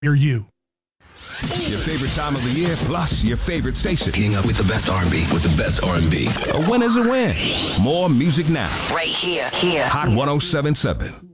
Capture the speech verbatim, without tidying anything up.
You're you. Your favorite time of the year, plus your favorite station. Keeping up with the best R and B, with the best R and B. A win is a win. More music now. Right here, here. Hot one oh seven point seven.